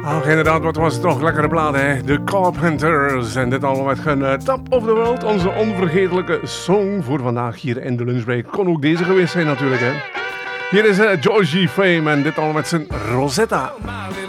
Ach, inderdaad, wat was het toch lekkere plaat, hè? The Carpenters. En dit allemaal met een Top of the World. Onze onvergetelijke song voor vandaag hier in de lunchbreak. Kon ook deze geweest zijn natuurlijk, hè? Hier is Georgie Fame en dit allemaal met zijn Rosetta.